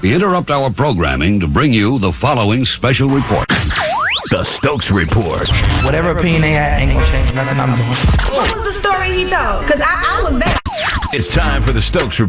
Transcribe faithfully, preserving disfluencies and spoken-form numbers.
We interrupt our programming to bring you the following special report. The Stokes Report. Whatever opinion they had ain't gonna change nothing I'm doing. What was the story he told? Because I, I was there. It's time for the Stokes Report.